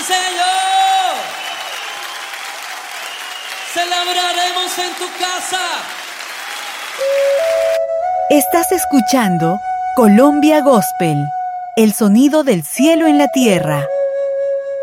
Señor. Celebraremos en tu casa. Estás escuchando Colombia Gospel, el sonido del cielo en la tierra.